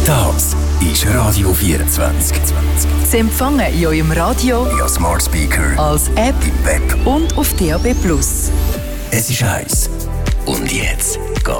Das ist Radio 24. Zu empfangen in eurem Radio, via Smart Speaker, als App im Web und auf DAB+. Es ist heiß. Und jetzt